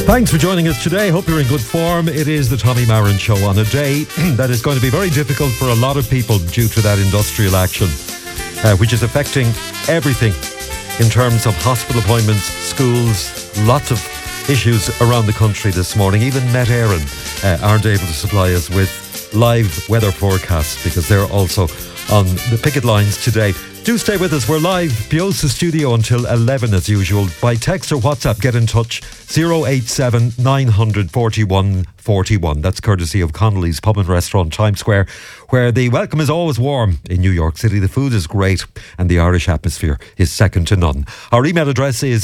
Thanks for joining us today. Hope you're in good form. It is the Tommy Marin Show on a day that is going to be very difficult for a lot of people due to that industrial action, which is affecting everything in terms of hospital appointments, schools, lots of issues around the country this morning. Even Met Éireann aren't able to supply us with live weather forecasts because they're also on the picket lines today. Do stay with us. We're live, Biosa Studio, until 11 as usual. By text or WhatsApp, get in touch. 087 900 41 41. That's courtesy of Connolly's Pub and Restaurant, Times Square, where the welcome is always warm in New York City. The food is great and the Irish atmosphere is second to none. Our email address is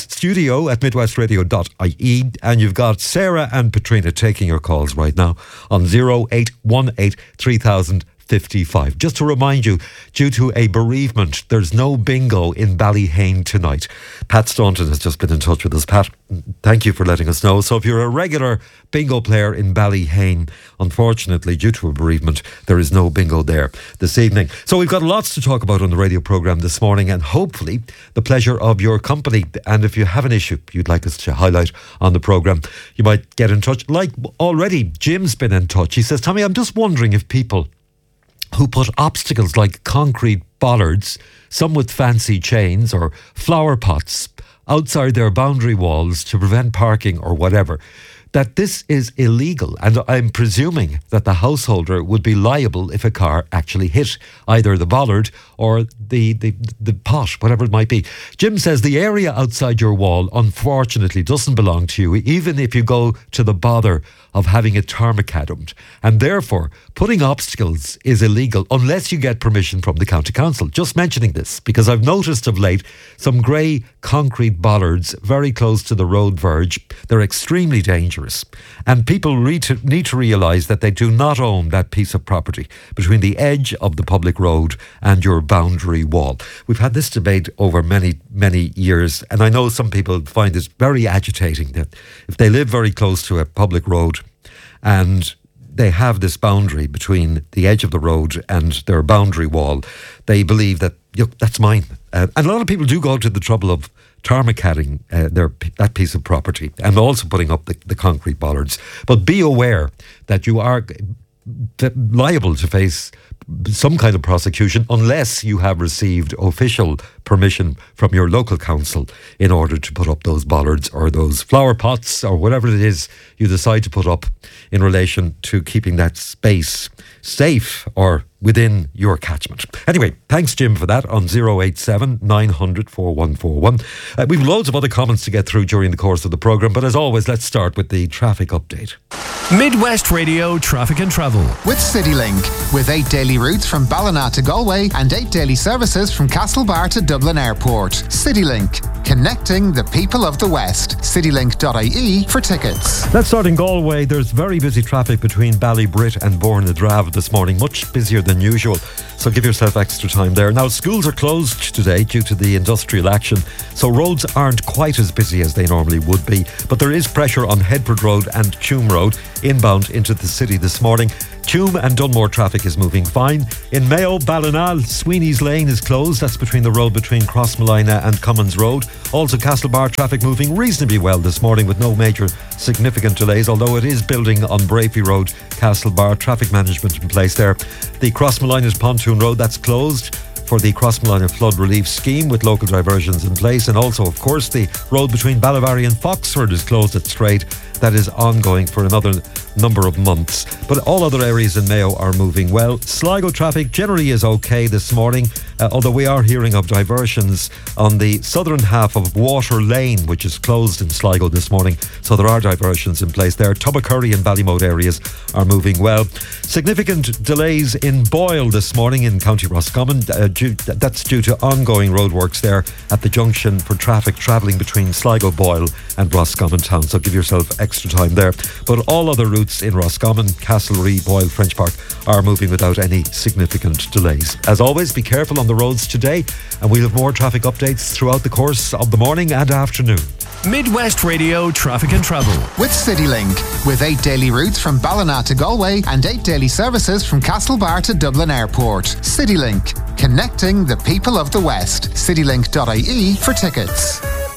studio@midwestradio.ie, and you've got Sarah and Patrina taking your calls right now on 0818 3000 55. Just to remind you, due to a bereavement, there's no bingo in Ballyhane tonight. Pat Staunton has just been in touch with us. Pat, thank you for letting us know. So if you're a regular bingo player in Ballyhane, unfortunately, due to a bereavement, there is no bingo there this evening. So we've got lots to talk about on the radio programme this morning, and hopefully the pleasure of your company. And if you have an issue you'd like us to highlight on the programme, you might get in touch. Like already, Jim's been in touch. He says, Tommy, I'm just wondering if people who put obstacles like concrete bollards, some with fancy chains, or flower pots outside their boundary walls to prevent parking or whatever, that this is illegal, and I'm presuming that the householder would be liable if a car actually hit either the bollard or the pot, whatever it might be. Jim says the area outside your wall unfortunately doesn't belong to you, even if you go to the bother of having it tarmacadumed, and therefore putting obstacles is illegal unless you get permission from the county council. Just mentioning this because I've noticed of late some grey concrete bollards very close to the road verge. They're extremely dangerous, and people need to realise that they do not own that piece of property between the edge of the public road and your boundary wall. We've had this debate over many, many years, and I know some people find it very agitating that if they live very close to a public road and they have this boundary between the edge of the road and their boundary wall, they believe that, that's mine. And a lot of people do go to the trouble of tarmacadding that piece of property and also putting up the concrete bollards. But be aware that you are liable to face some kind of prosecution unless you have received official permission from your local council in order to put up those bollards or those flower pots or whatever it is you decide to put up in relation to keeping that space safe or within your catchment. Anyway, thanks Jim for that on 087 900 4141. We've loads of other comments to get through during the course of the programme, but as always, let's start with the traffic update. Midwest Radio Traffic and Travel with CityLink, with 8 daily routes from Ballina to Galway and 8 daily services from Castlebar to Dublin Airport. CityLink, connecting the people of the West. CityLink.ie for tickets. Let's start in Galway. There's very busy traffic between Ballybrit and Bornadrav this morning, much busier than usual, so give yourself extra time there. Now, schools are closed today due to the industrial action, so roads aren't quite as busy as they normally would be, but there is pressure on Headford Road and Tuam Road inbound into the city this morning. Tuam and Dunmore traffic is moving fine. In Mayo, Ballinal, Sweeney's Lane is closed. That's between the road between Crossmolina and Commons Road. Also, Castlebar traffic moving reasonably well this morning with no major significant delays, although it is building on Brafey Road, Castlebar. Traffic management in place there. The Crossmolina's Pontoon Road, that's closed for the Crossmolina Flood Relief Scheme with local diversions in place. And also, of course, the road between Ballyvarry and Foxford is closed at Strait. That is ongoing for another number of months. But all other areas in Mayo are moving well. Sligo traffic generally is okay this morning, although we are hearing of diversions on the southern half of Water Lane, which is closed in Sligo this morning. So there are diversions in place there. Tubbacurry and Ballymode areas are moving well. Significant delays in Boyle this morning in County Roscommon. That's due to ongoing roadworks there at the junction for traffic travelling between Sligo, Boyle and Roscommon town. So give yourself extra time there. But all other routes in Roscommon, Castlereagh, Boyle, French Park are moving without any significant delays. As always, be careful on the roads today, and we'll have more traffic updates throughout the course of the morning and afternoon. Midwest Radio Traffic and Travel with CityLink, with 8 daily routes from Ballina to Galway and 8 daily services from Castlebar to Dublin Airport. CityLink, connecting the people of the West. CityLink.ie for tickets.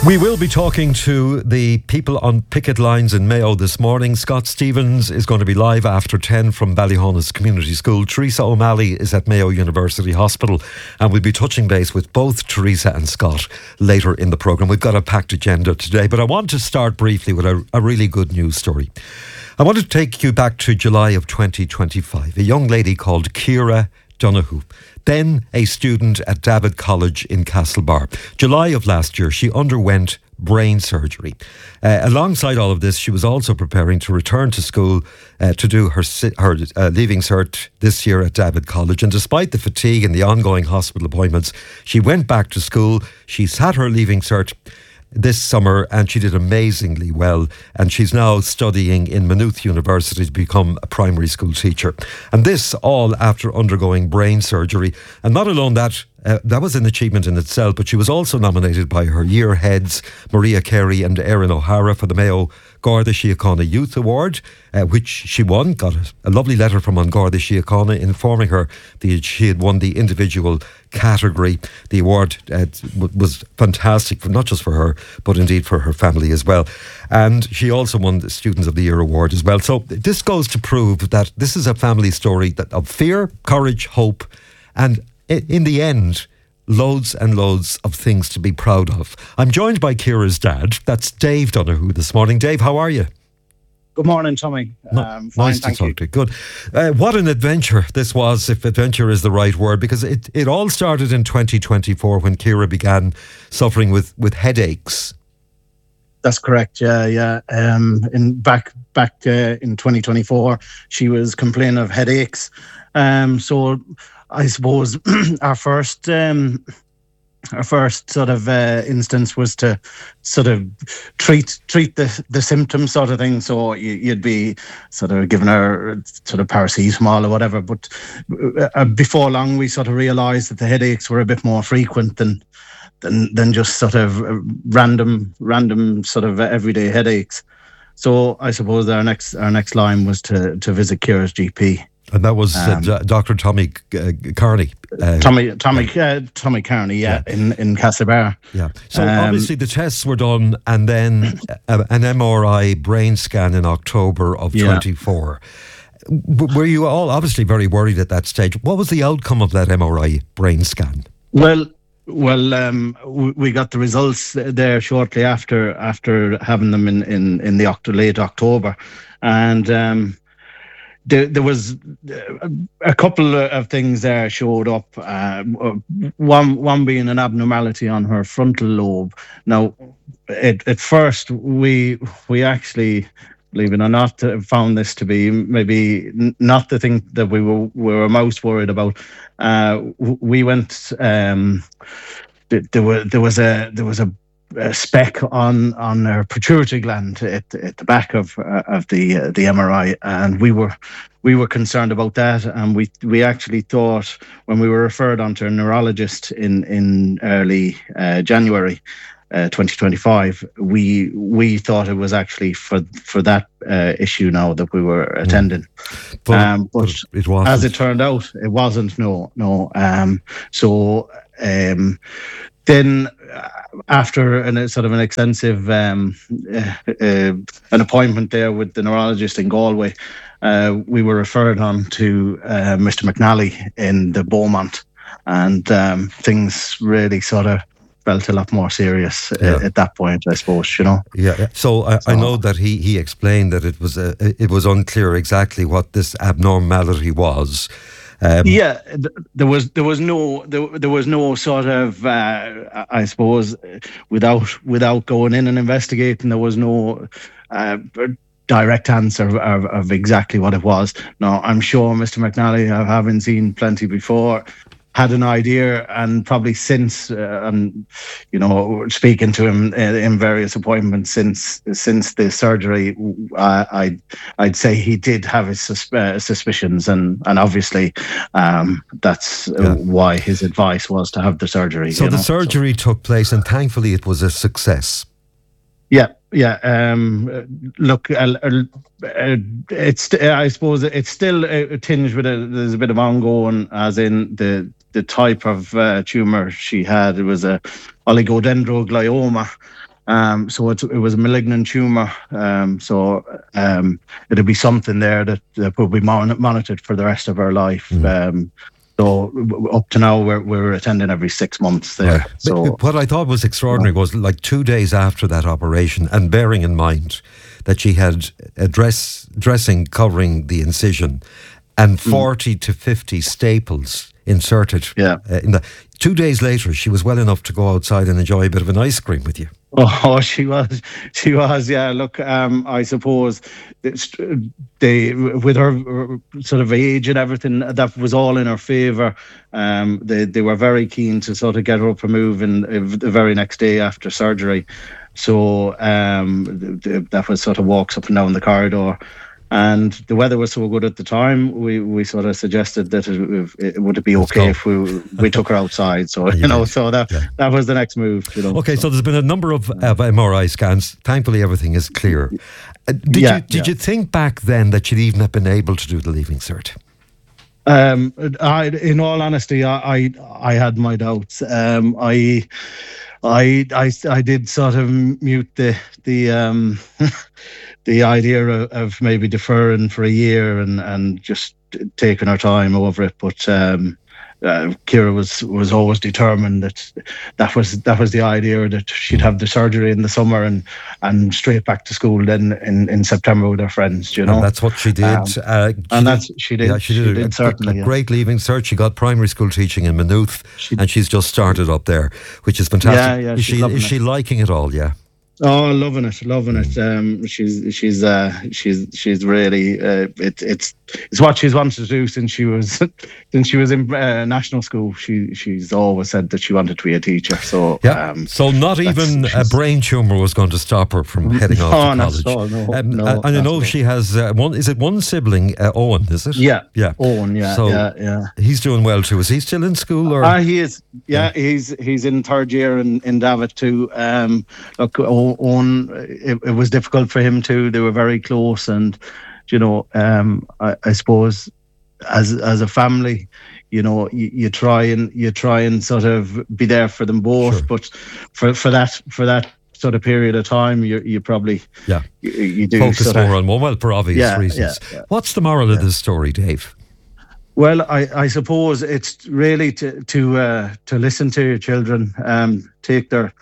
We will be talking to the people on picket lines in Mayo this morning. Scott Stevens is going to be live after 10 from Ballyhonus Community School. Teresa O'Malley is at Mayo University Hospital, and we'll be touching base with both Teresa and Scott later in the programme. We've got a packed agenda today, but I want to start briefly with a really good news story. I want to take you back to July of 2025. A young lady called Ciara Donoghue, then a student at David College in Castlebar. July of last year, she underwent brain surgery. Alongside all of this, she was also preparing to return to school to do her leaving cert this year at David College. And despite the fatigue and the ongoing hospital appointments, she went back to school. She sat her leaving cert this summer and she did amazingly well, and she's now studying in Maynooth University to become a primary school teacher, and this all after undergoing brain surgery. And not alone that, that was an achievement in itself, but she was also nominated by her year heads Maria Carey and Erin O'Hara for the Mayo Garda Síochána Youth Award, which she won. Got a lovely letter from An Garda Síochána informing her that she had won the individual category. The award was fantastic, not just for her, but indeed for her family as well. And she also won the Students of the Year award as well. So this goes to prove that this is a family story of fear, courage, hope, and in the end, loads and loads of things to be proud of. I'm joined by Ciara's dad. That's Dave Donoghue this morning. Dave, how are you? Good morning, Tommy. Fine, nice to talk to you. Good. What an adventure this was, if adventure is the right word, because it all started in 2024 when Ciara began suffering with headaches. That's correct. Yeah. Back in 2024, she was complaining of headaches. So I suppose our first sort of instance was to sort of treat the symptoms sort of thing. So you'd be sort of giving her sort of paracetamol or whatever. But before long, we sort of realised that the headaches were a bit more frequent than just sort of random sort of everyday headaches. So I suppose our next line was to visit Ciara's GP. And that was Dr. Tommy Carney. Tommy Carney, in Castlebar. Yeah. So obviously the tests were done, and then an MRI brain scan in October of 24. Were you all obviously very worried at that stage? What was the outcome of that MRI brain scan? Well, we got the results there shortly after having them in the late October, and there was a couple of things there showed up. One being an abnormality on her frontal lobe. Now, at first we actually, believe it or not, found this to be maybe not the thing that we were most worried about. We went. There was a speck on her pituitary gland at the back of the MRI, and we were concerned about that, and we actually thought, when we were referred on to a neurologist in early January 2025, we thought it was actually for that issue now that we were attending, but it wasn't. As it turned out, it wasn't. No. Then, after an extensive an appointment there with the neurologist in Galway, we were referred on to Mr. McNally in the Beaumont, and things really sort of felt a lot more serious at that point, I suppose, you know. Yeah. So I know that he explained that it was unclear exactly what this abnormality was. There was no sort of I suppose without going in and investigating, there was no direct answer of exactly what it was. Now, I'm sure Mr. McNally, having seen plenty before, had an idea, and probably since, speaking to him in various appointments since the surgery, I'd say he did have his suspicions, and obviously that's why his advice was to have the surgery. So the surgery took place, and thankfully it was a success. Yeah. Look, I suppose it's still tinged with there's a bit of ongoing, as in the type of tumour she had. It was a oligodendroglioma, So it was a malignant tumour. So it'll be something there that will be monitored for the rest of her life. So up to now, we're attending every 6 months there. Right. So But what I thought was extraordinary was like 2 days after that operation, and bearing in mind that she had a dressing covering the incision and 40 to 50 staples inserted. In the 2 days later, she was well enough to go outside and enjoy a bit of an ice cream with you. Oh, she was. Yeah, look, I suppose with her sort of age and everything, that was all in her favour. They were very keen to sort of get her up and moving the very next day after surgery. So that was sort of walks up and down the corridor. And the weather was so good at the time, we sort of suggested that it would be okay if we took her outside. So so that was the next move. Okay, so there's been a number of MRI scans. Thankfully, everything is clear. Did you think back then that you'd even have been able to do the Leaving Cert? In all honesty, I had my doubts. I did sort of mute the idea of maybe deferring for a year and just taking our time over it, but Ciara was always determined that was the idea, that she'd have the surgery in the summer and straight back to school then in September with her friends. And that's what she did. She did. Yeah, she did certainly. A great Leaving Cert. She got primary school teaching in Maynooth, and she's just started up there, which is fantastic. Yeah, is she liking it all? Yeah. Oh, loving it. She's really it's what she's wanted to do since she was in national school. She's always said that she wanted to be a teacher. So so not even a brain tumor was going to stop her from heading off to college. And I know she has one. Is it one sibling? Owen, is it? Yeah. Owen. Yeah. So he's doing well too. Is he still in school? Or he is. Yeah, he's in third year in Davitt too. Look, Owen, it was difficult for him too. They were very close, and I suppose as a family, you try and sort of be there for them both. Sure. But for that sort of period of time, you probably you do focus more on one. Well, for obvious reasons. Yeah. What's the moral of this story, Dave? Well, I suppose it's really to listen to your children, take their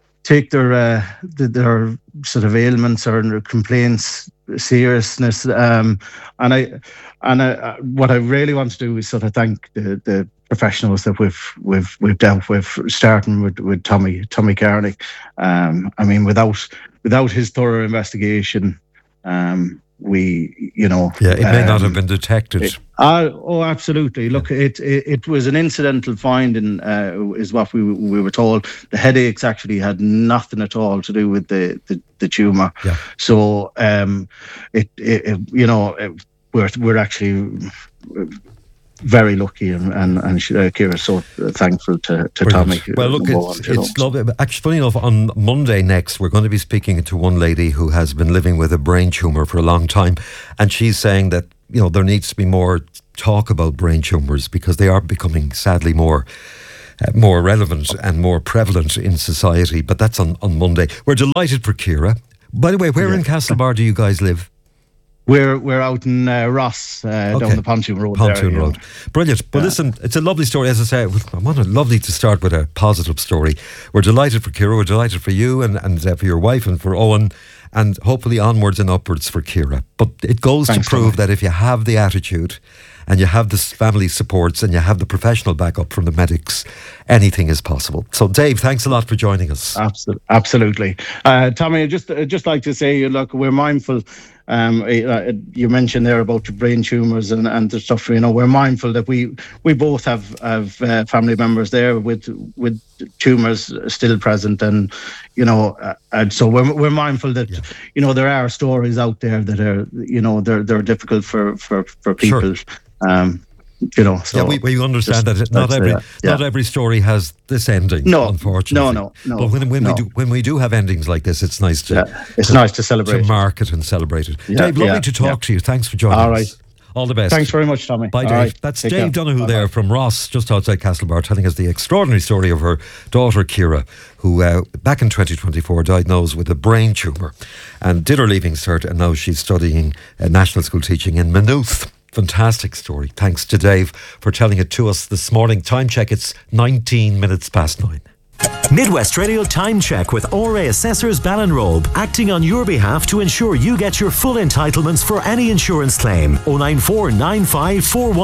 sort of ailments or their complaints seriousness, and what I really want to do is sort of thank the professionals that we've dealt with, starting with Tommy Carney. I mean, without his thorough investigation, it may not have been detected. Absolutely. Look, it was an incidental finding, is what we were told. The headaches actually had nothing at all to do with the tumour. Yeah. So we're actually very lucky, and Ciara's so thankful to Tommy. Well, look, it's lovely. Actually, funny enough, on Monday next, we're going to be speaking to one lady who has been living with a brain tumour for a long time, and she's saying that there needs to be more talk about brain tumours because they are becoming, sadly, more relevant and more prevalent in society. But that's on Monday. We're delighted for Ciara. By the way, where in Castlebar do you guys live? We're out in Ross, down the Pontoon Road. Pontoon Road. Brilliant. But listen, it's a lovely story. As I say, I want lovely to start with a positive story. We're delighted for Ciara. We're delighted for you and for your wife and for Owen, and hopefully onwards and upwards for Ciara. But it goes to prove that if you have the attitude and you have the family supports and you have the professional backup from the medics, anything is possible. So, Dave, thanks a lot for joining us. Absolutely. Tommy, I'd just like to say, look, we're mindful. You mentioned there about the brain tumours and the stuff. We're mindful that we both have family members there with tumours still present, and so we're mindful that there are stories out there that are they're difficult for people. Sure. We understand that not every story has this ending. No, unfortunately. No. But when we do have endings like this, it's nice to nice to celebrate, to mark it and celebrate it. Dave, lovely to talk to you. Thanks for joining us. All right. All the best. Thanks very much, Tommy. Bye, Dave. Right. That's Take Dave care. Donoghue there from Ross, just outside Castlebar, telling us the extraordinary story of her daughter, Ciara, who back in 2024 diagnosed with a brain tumour and did her Leaving Cert, and now she's studying national school teaching in Maynooth. Fantastic story. Thanks to Dave for telling it to us this morning. Time check, it's 19 minutes past 9. Midwest Radio Time Check with ORA Assessors Ballinrobe, acting on your behalf to ensure you get your full entitlements for any insurance claim. 094 95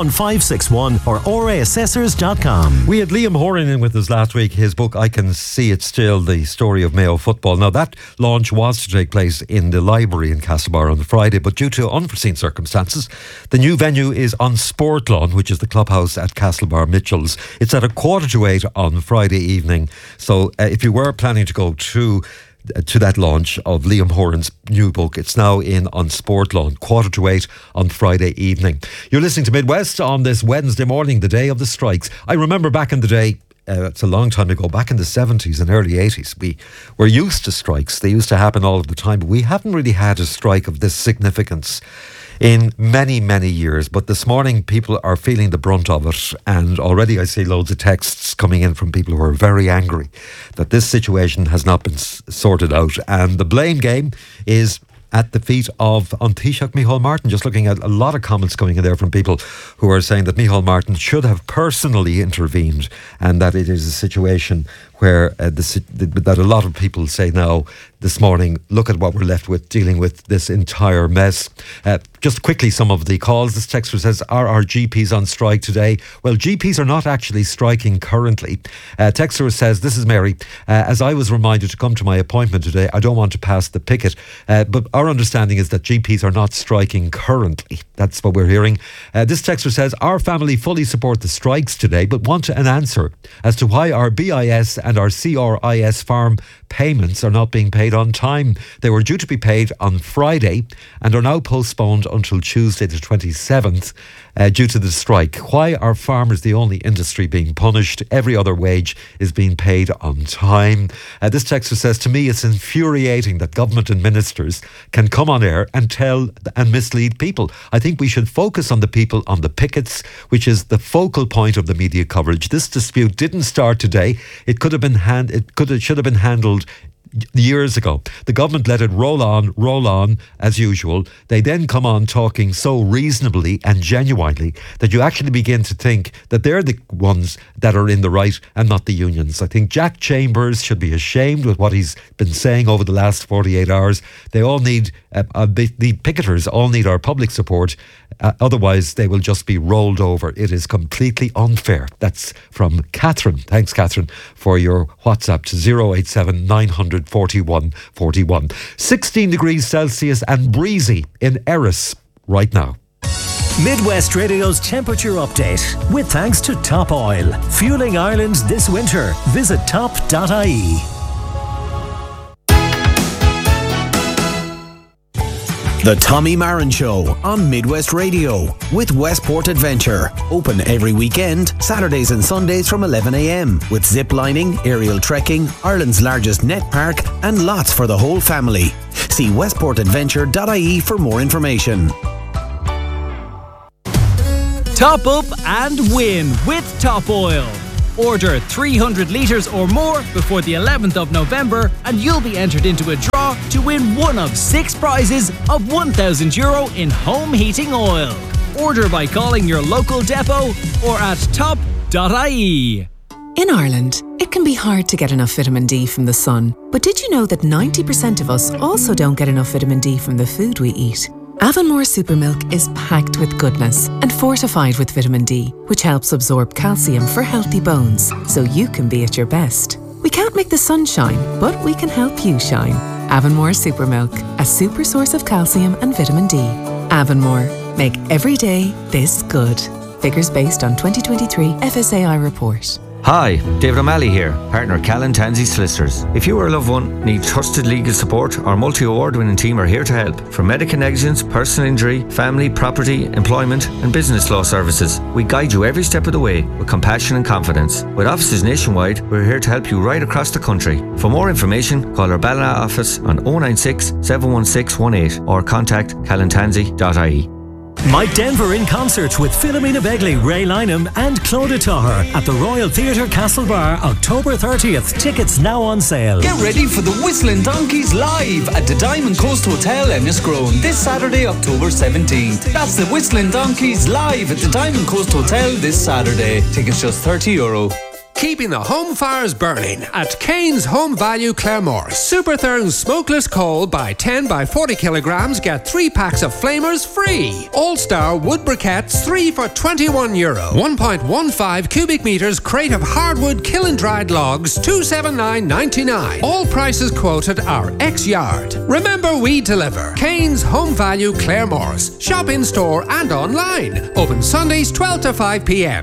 41561 or oraassessors.com. We had Liam Horan in with us last week. His book, I Can See It Still, the story of Mayo football. Now, that launch was to take place in the library in Castlebar on the Friday, but due to unforeseen circumstances, the new venue is on Sport Lawn, which is the clubhouse at Castlebar Mitchells. It's at 7:45 on Friday evening. So if you were planning to go to that launch of Liam Horan's new book, it's now in on Sport Lawn, 7:45 on Friday evening. You're listening to Midwest on this Wednesday morning, the day of the strikes. I remember back in the day, it's a long time ago, back in the 70s and early 80s, we were used to strikes. They used to happen all of the time, but we haven't really had a strike of this significance in many, many years. But this morning people are feeling the brunt of it, and already I see loads of texts coming in from people who are very angry that this situation has not been sorted out, and the blame game is at the feet of An Taoiseach Micheál Martin. Just looking at a lot of comments coming in there from people who are saying that Micheál Martin should have personally intervened, and that it is a situation where that a lot of people say now this morning, look at what we're left with dealing with this entire mess. Just quickly, some of the calls. This texter says, are our GPs on strike today? Well, GPs are not actually striking currently. Texter says, this is Mary. As I was reminded to come to my appointment today, I don't want to pass the picket. But our understanding is that GPs are not striking currently. That's what we're hearing. This texter says, our family fully support the strikes today, but want an answer as to why our BIS and our CRIS farm payments are not being paid on time. They were due to be paid on Friday and are now postponed until Tuesday the 27th due to the strike. Why are farmers the only industry being punished? Every other wage is being paid on time. This texter says, to me it's infuriating that government and ministers can come on air and tell and mislead people. I think we should focus on the people on the pickets, which is the focal point of the media coverage. This dispute didn't start today. It should have been handled years ago. The government let it roll on as usual. They then come on talking so reasonably and genuinely that you actually begin to think that they're the ones that are in the right and not the unions. I think Jack Chambers should be ashamed with what he's been saying over the last 48 hours. They all need, the picketers all need our public support. Otherwise, they will just be rolled over. It is completely unfair. That's from Catherine. Thanks, Catherine, for your WhatsApp to 087 900 41 41. 16 degrees Celsius and breezy in Erris right now. Midwest Radio's temperature update with thanks to Top Oil. Fueling Ireland this winter. Visit top.ie. The Tommy Marin Show on Midwest Radio with Westport Adventure. Open every weekend, Saturdays and Sundays from 11 a.m. with zip lining, aerial trekking, Ireland's largest net park and lots for the whole family. See westportadventure.ie for more information. Top up and win with Top Oil. Order 300 litres or more before the 11th of November and you'll be entered into a draw to win one of 6 prizes of €1,000 in home heating oil. Order by calling your local depot or at top.ie. In Ireland, it can be hard to get enough vitamin D from the sun. But did you know that 90% of us also don't get enough vitamin D from the food we eat? Avonmore Supermilk is packed with goodness and fortified with vitamin D, which helps absorb calcium for healthy bones, so you can be at your best. We can't make the sun shine, but we can help you shine. Avonmore Supermilk, a super source of calcium and vitamin D. Avonmore, make every day this good. Figures based on 2023 FSAI report. Hi, David O'Malley here, partner Callan Tansey Solicitors. If you or a loved one need trusted legal support, our multi-award-winning team are here to help. From medical negligence, personal injury, family, property, employment and business law services, we guide you every step of the way with compassion and confidence. With offices nationwide, we're here to help you right across the country. For more information, call our Ballina office on 096 716 18 or contact callantansey.ie. Mike Denver in concert with Philomena Begley, Ray Lynham and Claudia Tahar at the Royal Theatre Castlebar, October 30th. Tickets now on sale. Get ready for the Whistling Donkeys live at the Diamond Coast Hotel, Enniscrone, this Saturday, October 17th. That's the Whistling Donkeys live at the Diamond Coast Hotel this Saturday. Tickets just €30. Keeping the home fires burning at Kane's Home Value Claremore. Super Therm smokeless coal by 10 by 40 kilograms. Get 3 packs of flamers free. All-Star wood briquettes 3 for €21. 1.15 cubic meters crate of hardwood kiln-dried logs $279.99. All prices quoted are ex-yard. Remember, we deliver. Kane's Home Value Claremores. Shop in store and online. Open Sundays 12 to 5 p.m.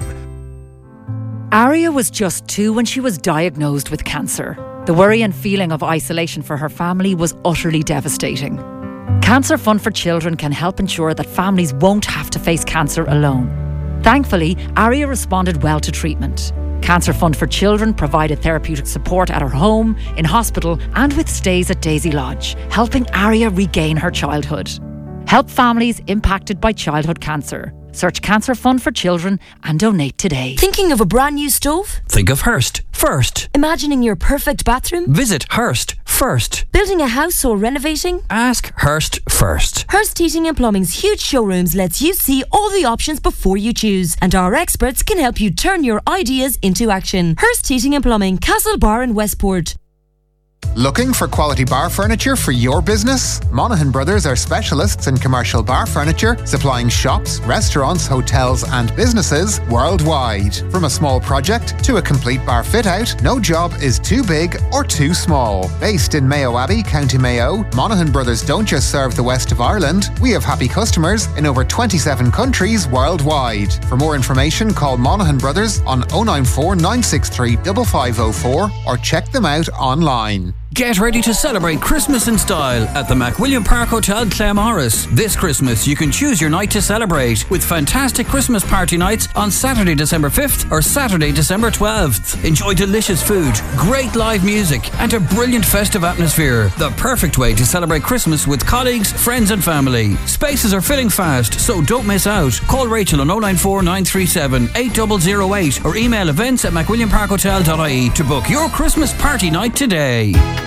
Aria was just 2 when she was diagnosed with cancer. The worry and feeling of isolation for her family was utterly devastating. Cancer Fund for Children can help ensure that families won't have to face cancer alone. Thankfully, Aria responded well to treatment. Cancer Fund for Children provided therapeutic support at her home, in hospital and with stays at Daisy Lodge, helping Aria regain her childhood. Help families impacted by childhood cancer. Search Cancer Fund for Children and donate today. Thinking of a brand new stove? Think of Hearst first. Imagining your perfect bathroom? Visit Hearst first. Building a house or renovating? Ask Hearst first. Hearst Heating and Plumbing's huge showrooms lets you see all the options before you choose, and our experts can help you turn your ideas into action. Hearst Heating and Plumbing, Castlebar in Westport. Looking for quality bar furniture for your business? Monaghan Brothers are specialists in commercial bar furniture, supplying shops, restaurants, hotels and businesses worldwide. From a small project to a complete bar fit-out, no job is too big or too small. Based in Mayo Abbey, County Mayo, Monaghan Brothers don't just serve the west of Ireland. We have happy customers in over 27 countries worldwide. For more information, call Monaghan Brothers on 094 963 5504 or check them out online. Get ready to celebrate Christmas in style at the McWilliam Park Hotel, Claremorris. This Christmas, you can choose your night to celebrate with fantastic Christmas party nights on Saturday, December 5th or Saturday, December 12th. Enjoy delicious food, great live music and a brilliant festive atmosphere. The perfect way to celebrate Christmas with colleagues, friends and family. Spaces are filling fast, so don't miss out. Call Rachel on 094 937 8008 or email events@macwilliamparkhotel.ie to book your Christmas party night today.